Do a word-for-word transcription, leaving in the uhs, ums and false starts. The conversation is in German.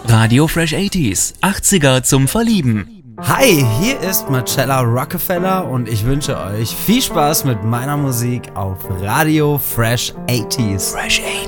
Radio Fresh achtziger, achtziger zum Verlieben. Hi, hier ist Marcella Rockefeller und ich wünsche euch viel Spaß mit meiner Musik auf Radio Fresh achtziger. Fresh achtziger.